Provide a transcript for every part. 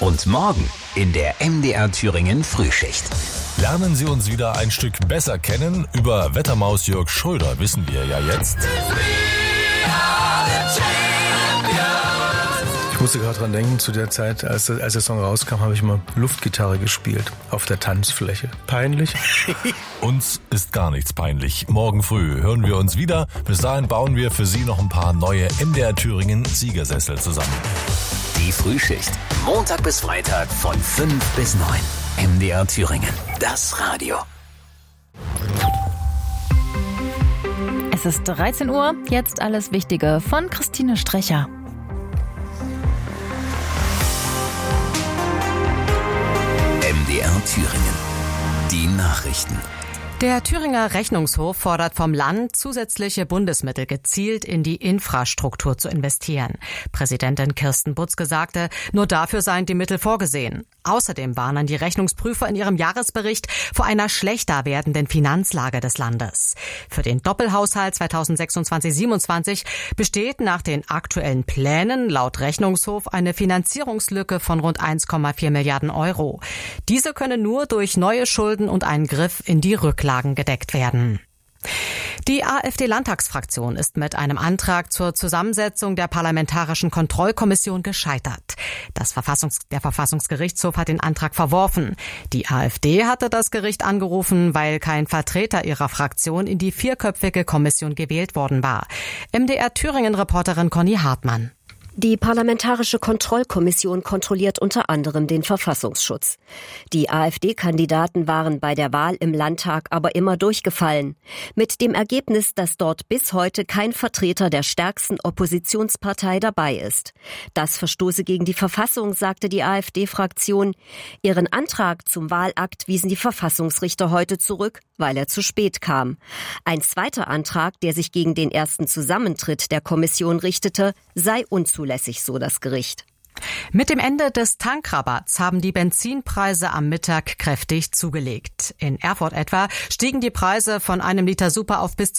Und morgen in der MDR Thüringen Frühschicht. Lernen Sie uns wieder ein Stück besser kennen. Über Wettermaus Jörg Schröder wissen wir ja jetzt. Ich musste gerade dran denken, zu der Zeit, als der Song rauskam, habe ich mal Luftgitarre gespielt auf der Tanzfläche. Peinlich? Uns ist gar nichts peinlich. Morgen früh hören wir uns wieder. Bis dahin bauen wir für Sie noch ein paar neue MDR Thüringen Siegersessel zusammen. Die Frühschicht. Montag bis Freitag von 5 bis 9. MDR Thüringen. Das Radio. Es ist 13 Uhr. Jetzt alles Wichtige von Christine Strecher. MDR Thüringen. Die Nachrichten. Der Thüringer Rechnungshof fordert vom Land, zusätzliche Bundesmittel gezielt in die Infrastruktur zu investieren. Präsidentin Kirsten Butzke sagte, nur dafür seien die Mittel vorgesehen. Außerdem warnen die Rechnungsprüfer in ihrem Jahresbericht vor einer schlechter werdenden Finanzlage des Landes. Für den Doppelhaushalt 2026-27 besteht nach den aktuellen Plänen laut Rechnungshof eine Finanzierungslücke von rund 1,4 Milliarden Euro. Diese könne nur durch neue Schulden und einen Griff in die Rücklagen gedeckt werden. Die AfD-Landtagsfraktion ist mit einem Antrag zur Zusammensetzung der Parlamentarischen Kontrollkommission gescheitert. Der Verfassungsgerichtshof hat den Antrag verworfen. Die AfD hatte das Gericht angerufen, weil kein Vertreter ihrer Fraktion in die vierköpfige Kommission gewählt worden war. MDR Thüringen-Reporterin Conny Hartmann. Die Parlamentarische Kontrollkommission kontrolliert unter anderem den Verfassungsschutz. Die AfD-Kandidaten waren bei der Wahl im Landtag aber immer durchgefallen. Mit dem Ergebnis, dass dort bis heute kein Vertreter der stärksten Oppositionspartei dabei ist. Das verstoße gegen die Verfassung, sagte die AfD-Fraktion. Ihren Antrag zum Wahlakt wiesen die Verfassungsrichter heute zurück, weil er zu spät kam. Ein zweiter Antrag, der sich gegen den ersten Zusammentritt der Kommission richtete, sei unzulässig, so das Gericht. Mit dem Ende des Tankrabatts haben die Benzinpreise am Mittag kräftig zugelegt. In Erfurt etwa stiegen die Preise von einem Liter Super auf bis zu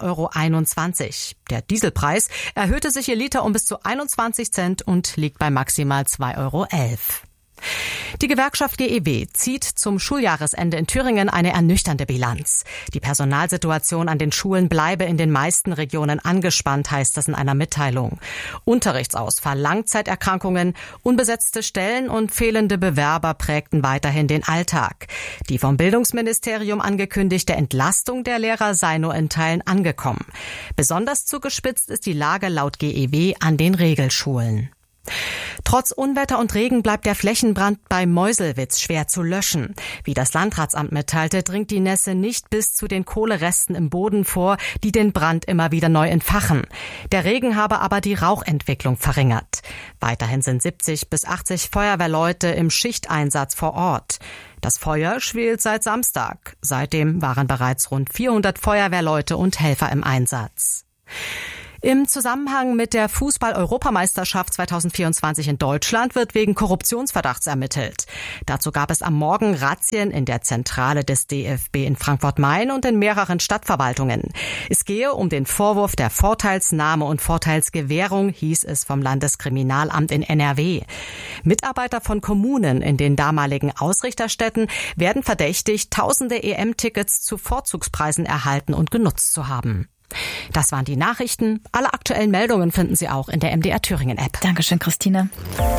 2,21 €. Der Dieselpreis erhöhte sich je Liter um bis zu 21 Cent und liegt bei maximal 2,11 €. Die Gewerkschaft GEW zieht zum Schuljahresende in Thüringen eine ernüchternde Bilanz. Die Personalsituation an den Schulen bleibe in den meisten Regionen angespannt, heißt es in einer Mitteilung. Unterrichtsausfall, Langzeiterkrankungen, unbesetzte Stellen und fehlende Bewerber prägten weiterhin den Alltag. Die vom Bildungsministerium angekündigte Entlastung der Lehrer sei nur in Teilen angekommen. Besonders zugespitzt ist die Lage laut GEW an den Regelschulen. Trotz Unwetter und Regen bleibt der Flächenbrand bei Meuselwitz schwer zu löschen. Wie das Landratsamt mitteilte, dringt die Nässe nicht bis zu den Kohleresten im Boden vor, die den Brand immer wieder neu entfachen. Der Regen habe aber die Rauchentwicklung verringert. Weiterhin sind 70 bis 80 Feuerwehrleute im Schichteinsatz vor Ort. Das Feuer schwelt seit Samstag. Seitdem waren bereits rund 400 Feuerwehrleute und Helfer im Einsatz. Im Zusammenhang mit der Fußball-Europameisterschaft 2024 in Deutschland wird wegen Korruptionsverdachts ermittelt. Dazu gab es am Morgen Razzien in der Zentrale des DFB in Frankfurt-Main und in mehreren Stadtverwaltungen. Es gehe um den Vorwurf der Vorteilsnahme und Vorteilsgewährung, hieß es vom Landeskriminalamt in NRW. Mitarbeiter von Kommunen in den damaligen Ausrichterstädten werden verdächtigt, tausende EM-Tickets zu Vorzugspreisen erhalten und genutzt zu haben. Das waren die Nachrichten. Alle aktuellen Meldungen finden Sie auch in der MDR Thüringen App. Dankeschön, Christine.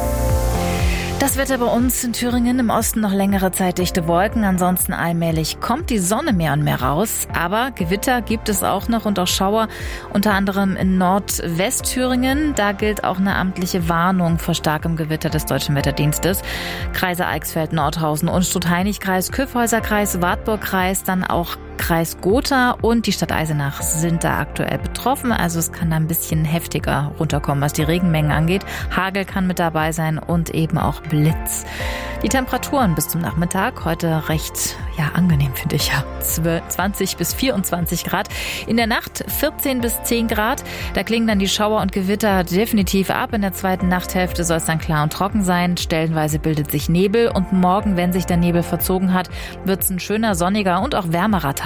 Das Wetter bei uns in Thüringen, im Osten noch längere Zeit dichte Wolken, ansonsten allmählich kommt die Sonne mehr und mehr raus, aber Gewitter gibt es auch noch und auch Schauer, unter anderem in Nordwestthüringen. Da gilt auch eine amtliche Warnung vor starkem Gewitter des Deutschen Wetterdienstes. Kreise Eichsfeld, Nordhausen, Unstrut-Heinig-Kreis, Kyffhäuser-Kreis, Wartburg-Kreis, dann auch Kreis Gotha und die Stadt Eisenach sind da aktuell betroffen. Also es kann da ein bisschen heftiger runterkommen, was die Regenmengen angeht. Hagel kann mit dabei sein und eben auch Blitz. Die Temperaturen bis zum Nachmittag heute recht angenehm, finde ich. 20 bis 24 Grad. In der Nacht 14 bis 10 Grad. Da klingen dann die Schauer und Gewitter definitiv ab. In der zweiten Nachthälfte soll es dann klar und trocken sein. Stellenweise bildet sich Nebel und morgen, wenn sich der Nebel verzogen hat, wird es ein schöner, sonniger und auch wärmerer Tag.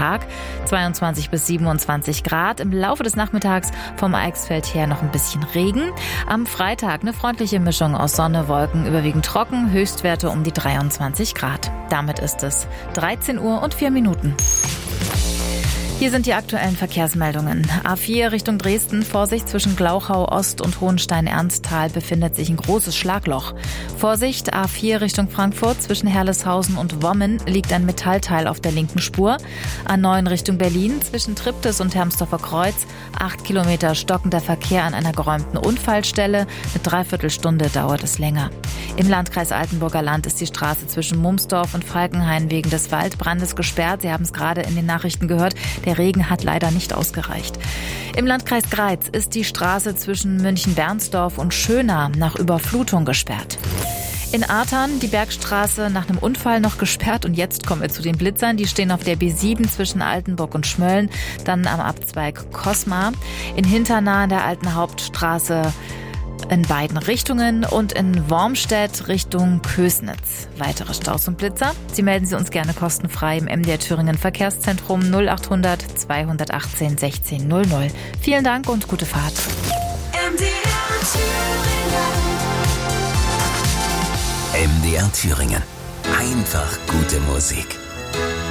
Tag 22 bis 27 Grad. Im Laufe des Nachmittags vom Eichsfeld her noch ein bisschen Regen. Am Freitag eine freundliche Mischung aus Sonne, Wolken, überwiegend trocken, Höchstwerte um die 23 Grad. Damit ist es 13 Uhr und 4 Minuten. Hier sind die aktuellen Verkehrsmeldungen. A4 Richtung Dresden, Vorsicht, zwischen Glauchau Ost und Hohenstein-Ernsthal befindet sich ein großes Schlagloch. Vorsicht, A4 Richtung Frankfurt, zwischen Herleshausen und Wommen liegt ein Metallteil auf der linken Spur. A9 Richtung Berlin, zwischen Triptis und Hermsdorfer Kreuz, 8 Kilometer stockender Verkehr an einer geräumten Unfallstelle. Eine Dreiviertelstunde dauert es länger. Im Landkreis Altenburger Land ist die Straße zwischen Mumsdorf und Falkenhain wegen des Waldbrandes gesperrt. Sie haben es gerade in den Nachrichten gehört. Der Regen hat leider nicht ausgereicht. Im Landkreis Greiz ist die Straße zwischen München-Bernsdorf und Schöna nach Überflutung gesperrt. In Artern die Bergstraße nach einem Unfall noch gesperrt und jetzt kommen wir zu den Blitzern. Die stehen auf der B7 zwischen Altenburg und Schmölln, dann am Abzweig Kosmar. In Hinternah an der alten Hauptstraße in beiden Richtungen und in Wormstedt Richtung Kösnitz. Weitere Staus und Blitzer? Sie melden Sie uns gerne kostenfrei im MDR Thüringen Verkehrszentrum 0800 218 16 00. Vielen Dank und gute Fahrt. MDR Thüringen. Einfach gute Musik.